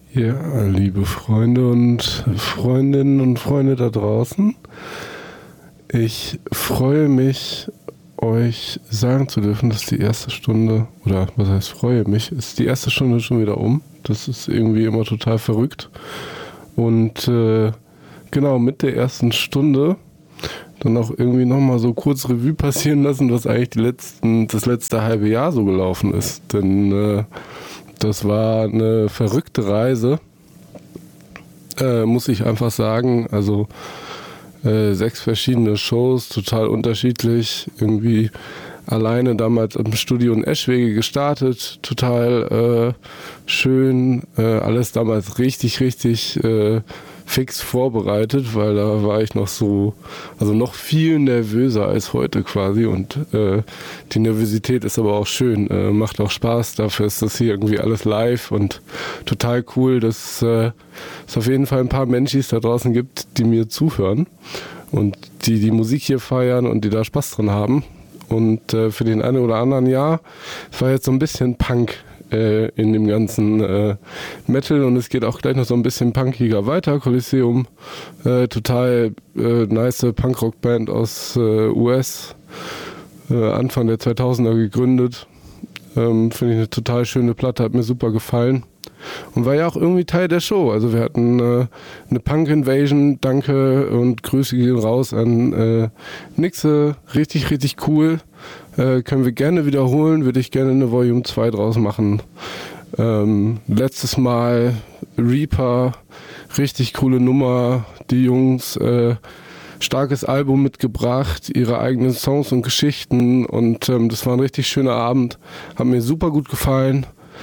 Ja, liebe Freunde und Freundinnen und Freunde da draußen, ich freue mich, euch sagen zu dürfen, dass die erste Stunde, oder was heißt freue mich, ist die erste Stunde schon wieder um. Das ist irgendwie immer total verrückt. Und genau, mit der ersten Stunde dann auch irgendwie nochmal so kurz Revue passieren lassen, was eigentlich das letzte halbe Jahr so gelaufen ist. Denn das war eine verrückte Reise, muss ich einfach sagen. Also 6 verschiedene Shows, total unterschiedlich. Irgendwie alleine damals im Studio in Eschwege gestartet, total schön. Alles damals richtig fix vorbereitet, weil da war ich noch so, also noch viel nervöser als heute quasi, und die Nervosität ist aber auch schön, macht auch Spaß, dafür ist das hier irgendwie alles live und total cool, dass es auf jeden Fall ein paar Menschis da draußen gibt, die mir zuhören und die Musik hier feiern und die da Spaß dran haben. Und für den einen oder anderen, ja, es war jetzt so ein bisschen Punk in dem ganzen Metal, und es geht auch gleich noch so ein bisschen punkiger weiter. Coliseum, total nice Punkrock-Band aus US, Anfang der 2000er gegründet. Finde ich eine total schöne Platte, hat mir super gefallen. Und war ja auch irgendwie Teil der Show. Also wir hatten eine Punk-Invasion, danke und Grüße gehen raus an Nixe, richtig cool. Können wir gerne wiederholen, würde ich gerne eine Volume 2 draus machen. Letztes Mal Reaper, richtig coole Nummer, die Jungs, starkes Album mitgebracht, ihre eigenen Songs und Geschichten, und das war ein richtig schöner Abend, hat mir super gut gefallen.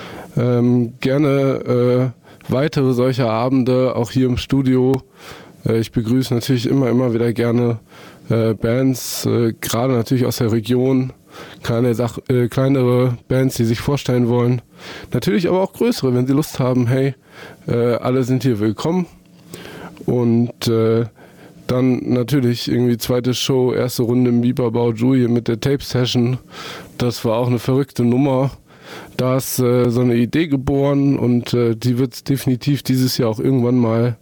Gerne weitere solcher Abende, auch hier im Studio. Ich begrüße natürlich immer wieder gerne Bands, gerade natürlich aus der Region, kleinere Bands, die sich vorstellen wollen. Natürlich aber auch größere, wenn sie Lust haben. Hey, alle sind hier willkommen. Und dann natürlich irgendwie zweite Show, erste Runde im Bieberbau Julie mit der Tape-Session. Das war auch eine verrückte Nummer. Da ist so eine Idee geboren, und die wird es definitiv dieses Jahr auch irgendwann mal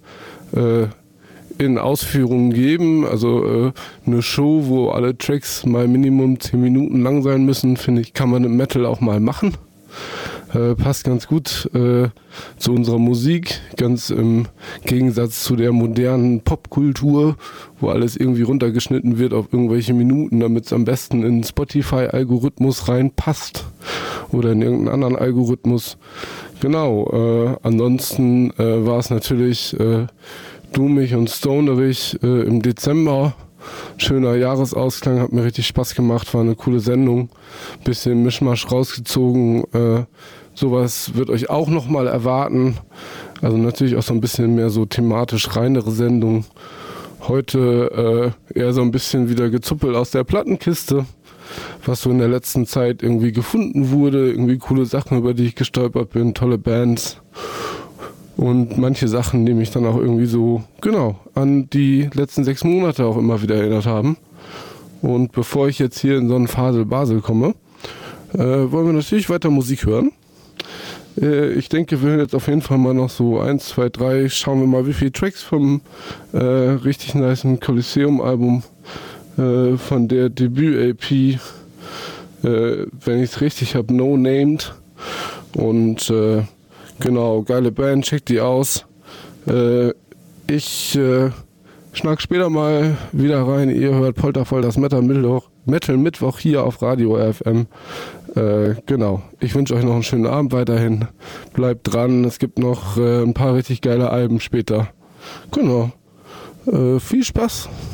in Ausführungen geben. Also eine Show, wo alle Tracks mal Minimum 10 Minuten lang sein müssen, finde ich, kann man im Metal auch mal machen. Passt ganz gut zu unserer Musik, ganz im Gegensatz zu der modernen Popkultur, wo alles irgendwie runtergeschnitten wird auf irgendwelche Minuten, damit es am besten in den Spotify-Algorithmus reinpasst oder in irgendeinen anderen Algorithmus. Genau, ansonsten war es natürlich doomig und stonerig im Dezember. Schöner Jahresausklang, hat mir richtig Spaß gemacht, war eine coole Sendung, bisschen Mischmasch rausgezogen, sowas wird euch auch nochmal erwarten, also natürlich auch so ein bisschen mehr so thematisch reinere Sendung. Heute eher so ein bisschen wieder gezuppelt aus der Plattenkiste, was so in der letzten Zeit irgendwie gefunden wurde, irgendwie coole Sachen, über die ich gestolpert bin, tolle Bands. Und manche Sachen, die mich dann auch irgendwie so, genau, an die letzten 6 Monate auch immer wieder erinnert haben. Und bevor ich jetzt hier in so einen Fasel Basel komme, wollen wir natürlich weiter Musik hören. Ich denke, wir hören jetzt auf jeden Fall mal noch so 1, 2, 3, schauen wir mal, wie viele Tracks vom richtig nicen Coliseum-Album, von der Debüt-AP, wenn ich es richtig habe, No Named. Und genau, geile Band, checkt die aus. Ich schnack später mal wieder rein. Ihr hört Poltervoll, das Metal Mittwoch hier auf Radio RFM. Genau, ich wünsche euch noch einen schönen Abend weiterhin. Bleibt dran, es gibt noch ein paar richtig geile Alben später. Genau, viel Spaß.